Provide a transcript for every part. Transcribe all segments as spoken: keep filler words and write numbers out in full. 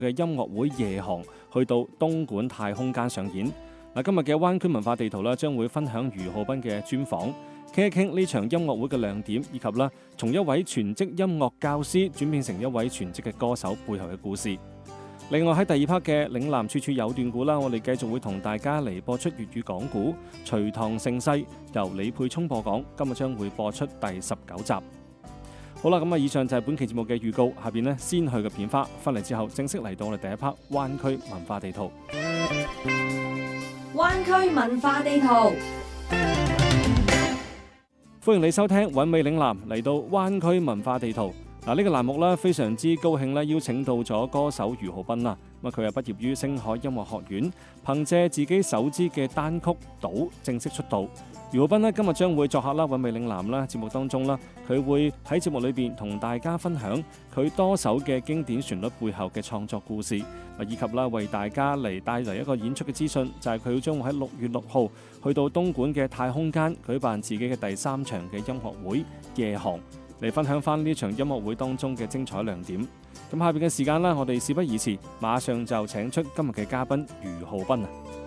嘅音樂會夜航去到東莞太空間上演。嗱，今日嘅灣區文化地圖咧，將會分享俞灝斌嘅專訪，傾一傾呢場音樂會嘅亮點，以及啦從一位全職音樂教師轉變成一位全職嘅歌手背後嘅故事。另外喺第二 part 嘅嶺南處處有段故啦，我哋繼續會同大家嚟播出粵語講古《隋唐盛世》，由李沛聰播講，今日將會播出第十九集。好啦，咁啊，以上就係本期節目嘅預告，下邊呢，先去個片花，翻嚟之後正式嚟到我哋第一 part 灣區文化地圖。 灣區文化地圖， 歡迎你收聽韻味嶺南，嚟到灣區文化地圖。嗱，呢個欄目咧，非常之高興咧，邀請到咗歌手俞灝斌啦。咁啊，佢係畢業於星海音樂學院，憑借自己首支嘅單曲《島》正式出道。俞灝斌咧今日將會作客啦，韻味嶺南啦節目當中啦，佢會喺節目裏邊同大家分享佢多首嘅經典旋律背後嘅創作故事，以及啦為大家嚟帶嚟一個演出嘅資訊，就係佢將會喺六月六號去到東莞嘅太空間舉辦自己嘅第三場嘅音樂會夜航，嚟分享翻呢場音樂會當中嘅精彩亮點。咁下邊嘅時間啦，我哋事不宜遲，馬上就請出今日嘅嘉賓俞灝斌啊！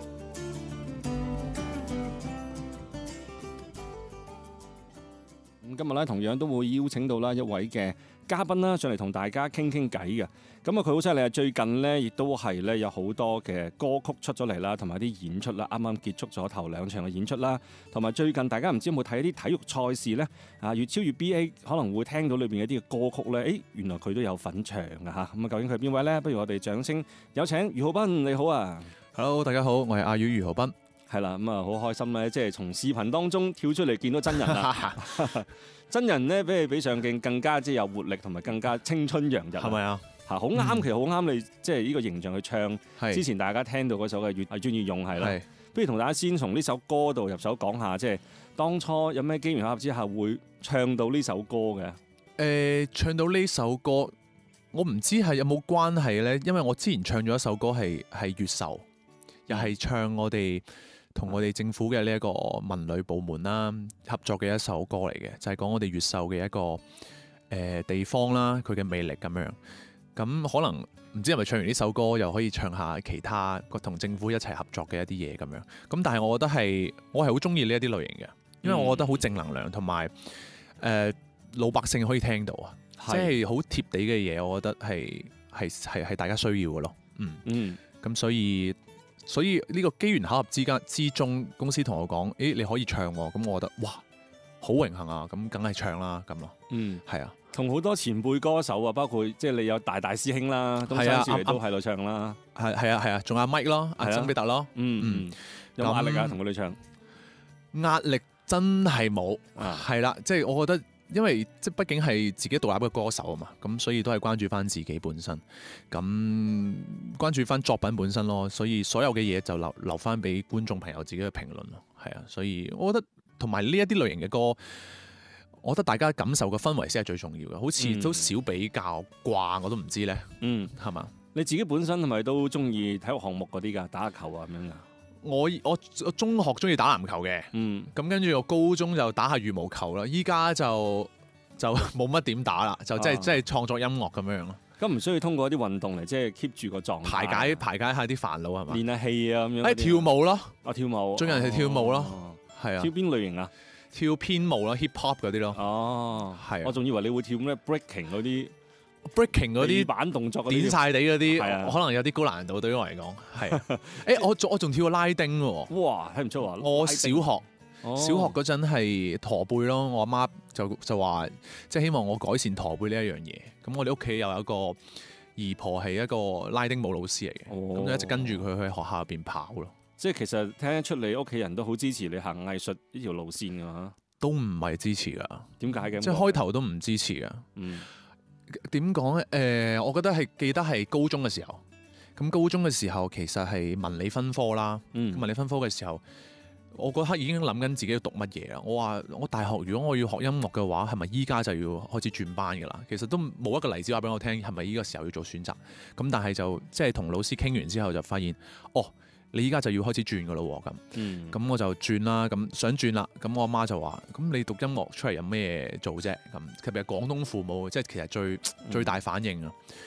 咁今日咧同樣都會邀請到啦一位嘅嘉賓啦上嚟同大家傾傾偈嘅。咁啊佢好犀利啊！最近呢亦都係咧有好多嘅歌曲出咗嚟啦，同埋啲演出啦，啱啱結束咗頭兩場嘅演出啦。同埋最近大家唔知有冇睇啲體育賽事呢？啊，越超越 B A 可能會聽到裏邊一啲嘅歌曲呢。誒原來佢都有份唱㗎嚇。咁啊究竟佢係邊位呢？不如我哋掌聲有請俞灝斌，你好啊 ！Hello， 大家好，我係阿俞俞灝斌。 係啦，咁啊好開心咧，即係從視頻當中跳出嚟見到真人啦。真人咧比你比上鏡更加之有活力，同埋更加青春洋溢。 係咪啊？ 嚇，好啱，其實好啱你，即係呢個形象去唱。 係之前大家聽到嗰首嘅《越係專業用》係啦。 係。 不如同大家先從呢首歌度入手講下，即係當初有咩機緣巧合之下會唱到呢首歌嘅？ 誒，唱到呢首歌，我唔知係有冇關係咧，因為我之前唱咗一首歌係係越秀，又係唱我哋同我哋政府嘅呢一個文旅部門啦合作嘅一首歌嚟嘅，就係、是、講我哋越秀嘅一個誒、呃、地方啦，佢嘅魅力咁樣。咁可能唔知係咪唱完呢首歌又可以唱下其他個同政府一齊合作嘅一啲嘢咁樣。咁但係我覺得係我係好中意呢一啲類型嘅，因為我覺得好正能量，同埋誒老百姓可以聽到啊，即係好貼地嘅嘢，我覺得係係係係大家需要嘅咯。嗯嗯，咁所以。所以呢個機緣巧合之間之中，公司同我講：誒你可以唱喎，咁我覺得哇，好榮幸啊！咁梗係唱啦，咁咯。嗯，係啊， 同好多前輩歌手啊，包括即係你有大大師兄啦，東山少爺都喺度唱啦。 係係啊係啊，仲有阿 Mike 咯，阿曾比特咯。嗯嗯， 有冇壓力啊？同佢哋唱壓力真係冇，係啦，即係我覺得。因為即係畢竟係自己獨立嘅歌手啊嘛，咁所以都係關注翻自己本身，咁關注翻作品本身咯，所以所有嘅嘢就留留翻俾觀眾朋友自己嘅評論咯，係啊，所以我覺得同埋呢一啲類型嘅歌，我覺得大家感受嘅氛圍先係最重要嘅，好似都少比較掛，我都唔知咧，嗯，係嘛？ 你自己本身係咪都中意體育項目嗰啲㗎，打下球啊咁樣㗎？ 我我我中學中意打籃球嘅，嗯，咁跟住我高中就打下羽毛球啦，依家就就冇乜點打啦，就即係即係創作音樂咁樣咯。 咁唔需要通過一啲運動嚟即係 keep 住個狀態， 排解排解下啲煩惱係嘛？ 練下氣啊咁樣。 誒跳舞咯， 啊跳舞， 中意係跳舞咯，係啊。 跳邊類型啊？ 跳偏舞咯 ，hip hop 嗰啲咯。 哦，係。我仲以為你會跳咩 breaking 嗰啲。 breaking 嗰啲板動作， 點晒地嗰啲，可能有啲高難度對於我嚟講。係，誒我我仲跳過拉丁喎。 哇，睇唔出啊！ 我小學小學嗰陣係駝背咯，我阿媽就就話，即係希望我改善駝背呢一樣嘢。咁我哋屋企又有一個姨婆係一個拉丁舞老師嚟嘅，咁就一直跟住佢去學校入邊跑咯。 即係其實聽得出你屋企人都好支持你行藝術呢條路線㗎嚇。 都唔係支持㗎。點解嘅？ 即係開頭都唔支持㗎。嗯。點講咧？誒、呃，我覺得係記得係高中嘅時候。咁高中嘅時候其實係文理分科啦。嗯。文理分科嘅時候，我嗰刻已經諗緊自己要讀乜嘢啦。我話我大學如果我要學音樂嘅話，係咪依家就要開始轉班㗎啦？其實都冇一個例子話俾我聽，係咪依個時候要做選擇？咁但係就即係同老師傾完之後就發現，哦。你依家就要開始轉噶咯喎，咁，咁、嗯、我就轉啦，咁想轉啦，咁我阿媽就話：咁你讀音樂出嚟有咩做啫？咁特別係廣東父母，即係其實最最大反應啊！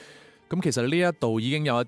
咁其實呢一度已經有一